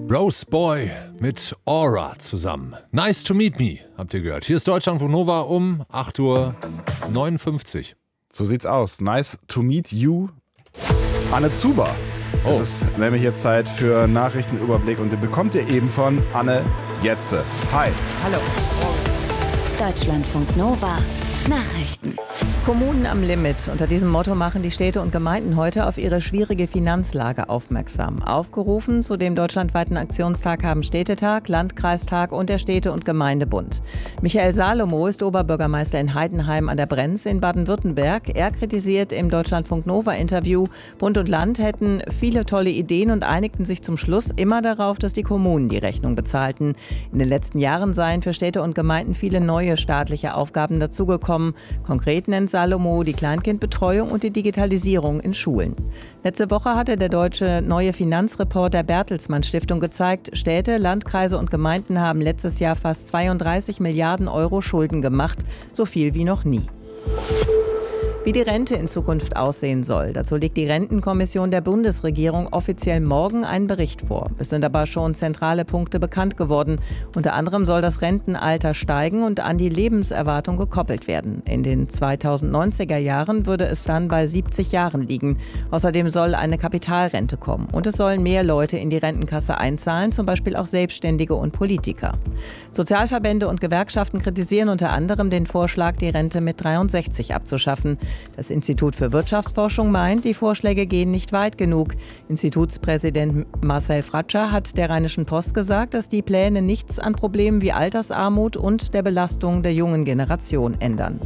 Rose Boy mit Aura zusammen. Nice to meet me, habt ihr gehört. Hier ist Deutschlandfunk Nova um 8:59 Uhr. So sieht's aus. Nice to meet you, Anne Zuber. Es ist nämlich jetzt Zeit für Nachrichtenüberblick und den bekommt ihr eben von Anne Jetze. Hi. Hallo. Deutschlandfunk Nova. Nachrichten. Kommunen am Limit. Unter diesem Motto machen die Städte und Gemeinden heute auf ihre schwierige Finanzlage aufmerksam. Aufgerufen zu dem deutschlandweiten Aktionstag haben Städtetag, Landkreistag und der Städte- und Gemeindebund. Michael Salomo ist Oberbürgermeister in Heidenheim an der Brenz in Baden-Württemberg. Er kritisiert im Deutschlandfunk Nova-Interview, Bund und Land hätten viele tolle Ideen und einigten sich zum Schluss immer darauf, dass die Kommunen die Rechnung bezahlten. In den letzten Jahren seien für Städte und Gemeinden viele neue staatliche Aufgaben dazugekommen. Konkret nennt Salomo die Kleinkindbetreuung und die Digitalisierung in Schulen. Letzte Woche hatte der deutsche neue Finanzreport der Bertelsmann Stiftung gezeigt, Städte, Landkreise und Gemeinden haben letztes Jahr fast 32 Milliarden Euro Schulden gemacht, so viel wie noch nie. Wie die Rente in Zukunft aussehen soll, dazu legt die Rentenkommission der Bundesregierung offiziell morgen einen Bericht vor. Es sind aber schon zentrale Punkte bekannt geworden. Unter anderem soll das Rentenalter steigen und an die Lebenserwartung gekoppelt werden. In den 2090er Jahren würde es dann bei 70 Jahren liegen. Außerdem soll eine Kapitalrente kommen. Und es sollen mehr Leute in die Rentenkasse einzahlen, zum Beispiel auch Selbstständige und Politiker. Sozialverbände und Gewerkschaften kritisieren unter anderem den Vorschlag, die Rente mit 63 abzuschaffen. Das Institut für Wirtschaftsforschung meint, die Vorschläge gehen nicht weit genug. Institutspräsident Marcel Fratscher hat der Rheinischen Post gesagt, dass die Pläne nichts an Problemen wie Altersarmut und der Belastung der jungen Generation ändern.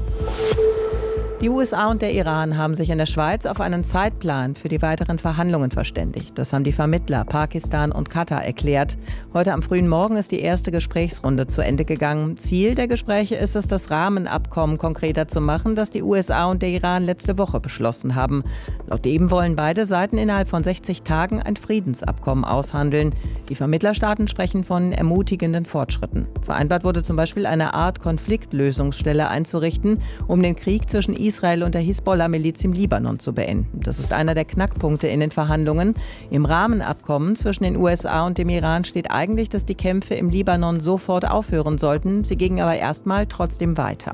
Die USA und der Iran haben sich in der Schweiz auf einen Zeitplan für die weiteren Verhandlungen verständigt. Das haben die Vermittler Pakistan und Katar erklärt. Heute am frühen Morgen ist die erste Gesprächsrunde zu Ende gegangen. Ziel der Gespräche ist es, das Rahmenabkommen konkreter zu machen, das die USA und der Iran letzte Woche beschlossen haben. Laut dem wollen beide Seiten innerhalb von 60 Tagen ein Friedensabkommen aushandeln. Die Vermittlerstaaten sprechen von ermutigenden Fortschritten. Vereinbart wurde zum Beispiel eine Art Konfliktlösungsstelle einzurichten, um den Krieg zwischen Israel und der Hisbollah-Miliz im Libanon zu beenden. Das ist einer der Knackpunkte in den Verhandlungen. Im Rahmenabkommen zwischen den USA und dem Iran steht eigentlich, dass die Kämpfe im Libanon sofort aufhören sollten. Sie gingen aber erstmal trotzdem weiter.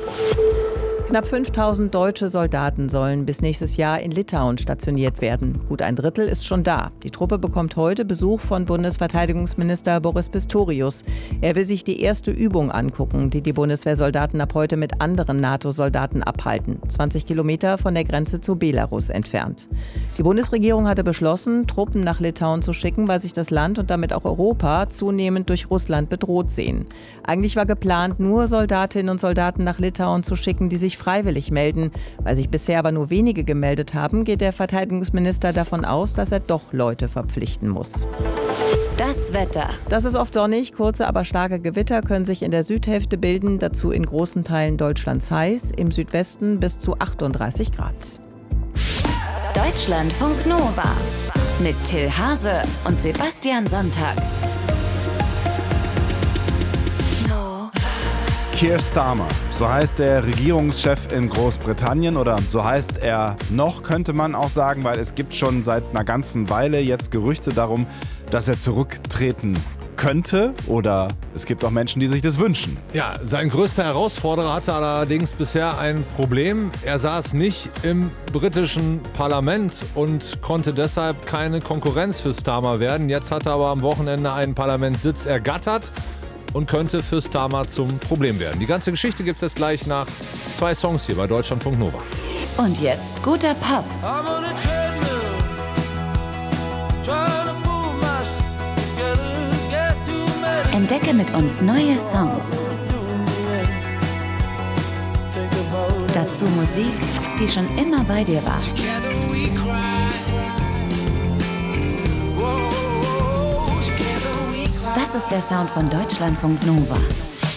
Knapp 5.000 deutsche Soldaten sollen bis nächstes Jahr in Litauen stationiert werden. Gut ein Drittel ist schon da. Die Truppe bekommt heute Besuch von Bundesverteidigungsminister Boris Pistorius. Er will sich die erste Übung angucken, die die Bundeswehrsoldaten ab heute mit anderen NATO-Soldaten abhalten. 20 Kilometer von der Grenze zu Belarus entfernt. Die Bundesregierung hatte beschlossen, Truppen nach Litauen zu schicken, weil sich das Land und damit auch Europa zunehmend durch Russland bedroht sehen. Eigentlich war geplant, nur Soldatinnen und Soldaten nach Litauen zu schicken, die sich freiwillig melden. Weil sich bisher aber nur wenige gemeldet haben, geht der Verteidigungsminister davon aus, dass er doch Leute verpflichten muss. Das Wetter. Das ist oft sonnig, kurze, aber starke Gewitter können sich in der Südhälfte bilden, dazu in großen Teilen Deutschlands heiß, im Südwesten bis zu 38 Grad. Deutschlandfunk Nova mit Till Hase und Sebastian Sonntag. Keir Starmer, so heißt der Regierungschef in Großbritannien oder so heißt er noch, könnte man auch sagen, weil es gibt schon seit einer ganzen Weile jetzt Gerüchte darum, dass er zurücktreten könnte oder es gibt auch Menschen, die sich das wünschen. Ja, sein größter Herausforderer hatte allerdings bisher ein Problem. Er saß nicht im britischen Parlament und konnte deshalb keine Konkurrenz für Starmer werden. Jetzt hat er aber am Wochenende einen Parlamentssitz ergattert und könnte für Starmer zum Problem werden. Die ganze Geschichte gibt es jetzt gleich nach 2 Songs hier bei Deutschlandfunk Nova. Und jetzt guter Pop. Entdecke mit uns neue Songs. Dazu Musik, die schon immer bei dir war. Das ist der Sound von Deutschlandfunk Nova.